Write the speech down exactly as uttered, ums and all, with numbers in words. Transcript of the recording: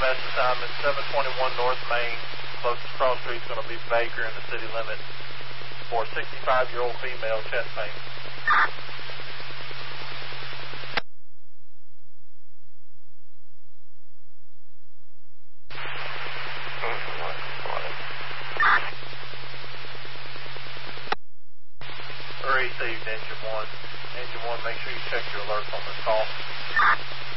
S assignment, seven twenty-one North Main. Closest cross street is going to be Baker in the city limits for sixty-five-year-old female chest pain. Received, engine one. Engine one, make sure you check your alerts on this call.